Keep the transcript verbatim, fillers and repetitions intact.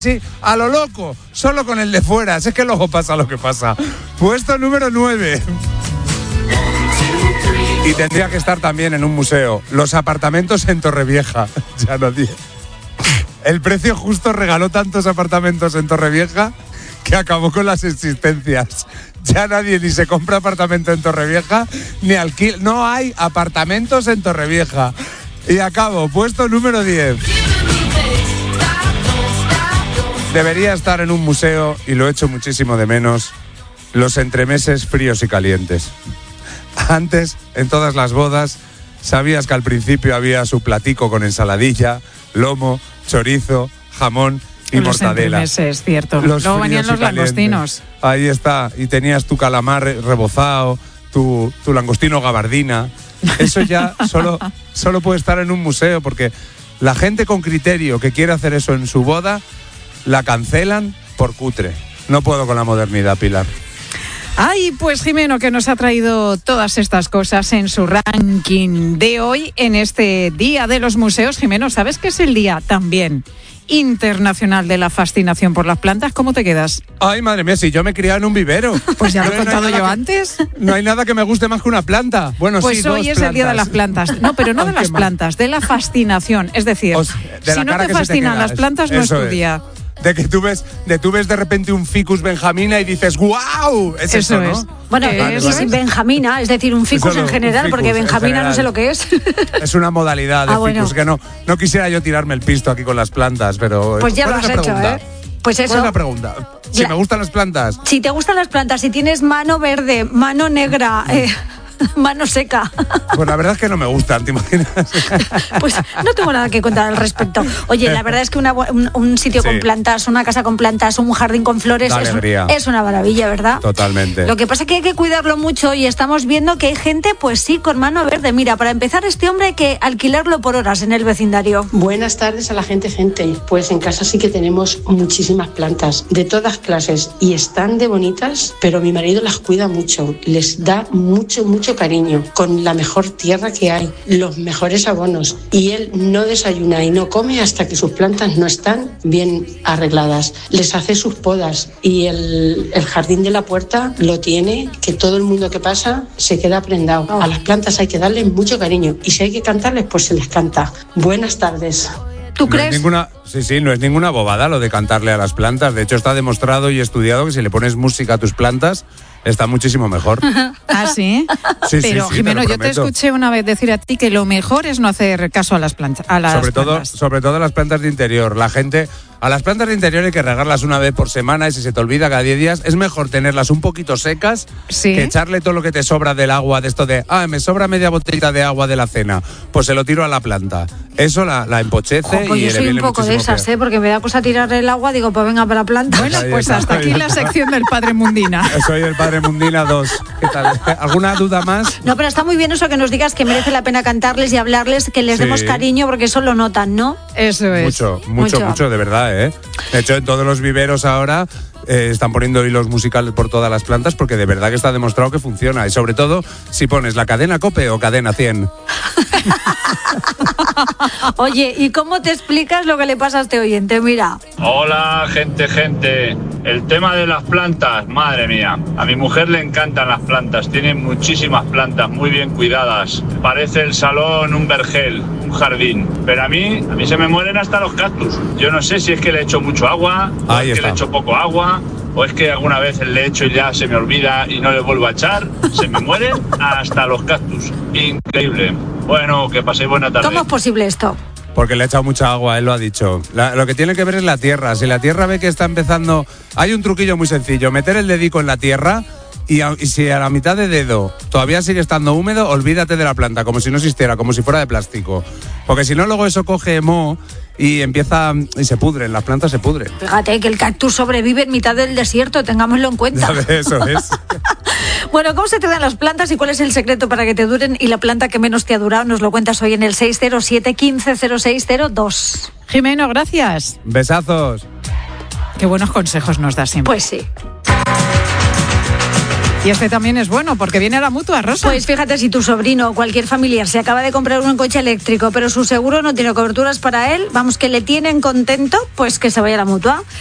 Sí, a lo loco, solo con el de fuera. Es que luego pasa lo que pasa. Puesto número nueve. Y tendría que estar también en un museo. Los apartamentos en Torrevieja. Ya nadie. El precio justo regaló tantos apartamentos en Torrevieja que acabó con las existencias. Ya nadie ni se compra apartamento en Torrevieja ni alquila. No hay apartamentos en Torrevieja. Y acabo, puesto número diez. Debería estar en un museo, y lo echo muchísimo de menos, los entremeses fríos y calientes. Antes, en todas las bodas, sabías que al principio había su platico con ensaladilla, lomo, chorizo, jamón y los mortadela. Los entremeses, cierto. Los Luego venían los langostinos. Ahí está, y tenías tu calamar rebozado, tu, tu langostino gabardina. Eso ya solo, solo puede estar en un museo, porque la gente con criterio que quiere hacer eso en su boda, la cancelan por cutre. No puedo con la modernidad, Pilar. Ay, pues Jimeno, que nos ha traído todas estas cosas en su ranking de hoy, en este Día de los Museos. Jimeno, ¿sabes que es el día también internacional de la fascinación por las plantas? ¿Cómo te quedas? Ay, madre mía, si yo me he criado en un vivero. Pues ya lo he no contado yo que, antes. No hay nada que me guste más que una planta. Bueno, pues sí, hoy es plantas. el Día de las Plantas. No, pero no de las plantas, de la fascinación. Es decir, o sea, de si no te fascinan te las plantas, no es tu día. De que tú ves, de tú ves de repente un ficus benjamina y dices ¡guau! Es eso, eso ¿no? es. Bueno, ¿Qué y es? sin benjamina, es decir, un ficus Solo en general, un ficus, porque benjamina en no sé lo que es. Es una modalidad de ah, ficus, bueno. que no, no quisiera yo tirarme el pisto aquí con las plantas, pero... Pues ya lo has hecho, pregunta? ¿eh? Pues eso. ¿Cuál es la pregunta? Si la... me gustan las plantas. Si te gustan las plantas, si tienes mano verde, mano negra... Eh... mano seca. Pues la verdad es que no me gustan, ¿te imaginas? Pues no tengo nada que contar al respecto. Oye, la verdad es que una, un, un sitio sí. con plantas, una casa con plantas, un jardín con flores es, es una maravilla, ¿verdad? Totalmente. Lo que pasa es que hay que cuidarlo mucho y estamos viendo que hay gente, pues sí, con mano verde. Mira, para empezar, este hombre hay que alquilarlo por horas en el vecindario. Buenas tardes a la gente, gente. Pues en casa sí que tenemos muchísimas plantas de todas clases y están de bonitas, pero mi marido las cuida mucho, les da mucho, mucho cariño, con la mejor tierra que hay, los mejores abonos, y él no desayuna y no come hasta que sus plantas no están bien arregladas. Les hace sus podas y el, el jardín de la puerta lo tiene, que todo el mundo que pasa se queda prendado. A las plantas hay que darles mucho cariño y si hay que cantarles, pues se les canta. Buenas tardes. ¿Tú crees? No es ninguna, sí, sí, no es ninguna bobada lo de cantarle a las plantas. De hecho, está demostrado y estudiado que si le pones música a tus plantas, está muchísimo mejor. ¿Ah, sí? Sí, Pero, sí, sí, Jimeno, te yo te escuché una vez decir a ti que lo mejor es no hacer caso a las plantas. A las sobre, plantas. todo, sobre todo a las plantas de interior. La gente... A las plantas de interior hay que regarlas una vez por semana y si se te olvida cada diez días, es mejor tenerlas un poquito secas ¿Sí? que echarle todo lo que te sobra del agua, de esto de, ah, me sobra media botellita de agua de la cena, pues se lo tiro a la planta. Eso la, la empochece. Jo, pues y yo soy un poco de esas, ¿eh? Porque me da cosa tirarle el agua, digo, pues venga para la planta. Bueno, pues hasta aquí la sección del Padre Mundina. Soy el Padre Mundina dos. ¿Qué tal? ¿Alguna duda más? No, pero está muy bien eso que nos digas que merece la pena cantarles y hablarles, que les sí. demos cariño, porque eso lo notan, ¿no? Eso es. Mucho, mucho, mucho, mucho de verdad, ¿eh? De hecho, en todos los viveros ahora eh, están poniendo hilos musicales por todas las plantas porque de verdad que está demostrado que funciona. Y sobre todo, si pones la cadena COPE o cadena cien. Oye, ¿y cómo te explicas lo que le pasa a este oyente? Mira. Hola, gente, gente. El tema de las plantas, madre mía. A mi mujer le encantan las plantas. Tiene muchísimas plantas, muy bien cuidadas. Parece el salón un vergel, un jardín. Pero a mí, a mí se me mueren hasta los cactus. Yo no sé si es que le echo mucho agua, o Ahí es está. que le echo poco agua, o es que alguna vez le echo y ya se me olvida y no le vuelvo a echar. Se me mueren hasta los cactus. Increíble. Bueno, que paséis buena tarde. ¿Cómo es posible esto? Porque le ha echado mucha agua, él lo ha dicho. La, lo que tiene que ver es la tierra. Si la tierra ve que está empezando... Hay un truquillo muy sencillo. Meter el dedico en la tierra y, a, y si a la mitad de dedo todavía sigue estando húmedo, olvídate de la planta, como si no existiera, como si fuera de plástico. Porque si no, luego eso coge moho y empieza... y se pudren, las plantas se pudren. Fíjate que el cactus sobrevive en mitad del desierto, tengámoslo en cuenta. Eso es. Bueno, ¿cómo se te dan las plantas y cuál es el secreto para que te duren? Y la planta que menos te ha durado nos lo cuentas hoy en el seis cero siete, quince cero seis cero dos. Jimeno, gracias. Besazos. Qué buenos consejos nos das siempre. Pues sí. Y este también es bueno porque viene a la Mutua, Rosa. Pues fíjate, si tu sobrino o cualquier familiar se acaba de comprar un coche eléctrico, pero su seguro no tiene coberturas para él, vamos, que le tienen contento, pues que se vaya a la Mutua.